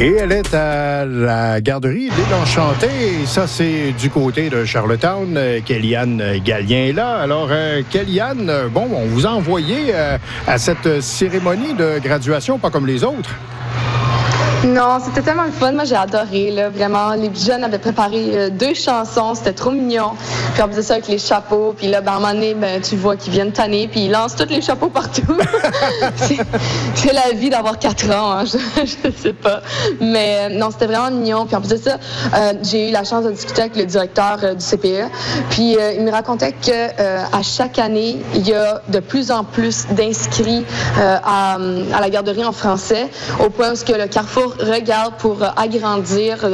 Et elle est à la garderie L'Île Enchantée. Et ça, c'est du côté de Charlottetown. Kellyanne Gallien est là. Alors, Kellyanne, bon, on vous a envoyé à cette cérémonie de graduation, pas comme les autres. Non, c'était tellement le fun. Moi, j'ai adoré, là, vraiment. Les jeunes avaient préparé 2 chansons. C'était trop mignon. Puis on faisait ça avec les chapeaux. Puis là, à un moment donné, tu vois qu'ils viennent tanner. Puis ils lancent tous les chapeaux partout. c'est la vie d'avoir 4 ans, hein, je sais pas. Mais non, c'était vraiment mignon. Puis en plus de ça, j'ai eu la chance de discuter avec le directeur du CPE. Puis il me racontait qu'à chaque année, il y a de plus en plus d'inscrits à la garderie en français, au point où le Carrefour regarde pour agrandir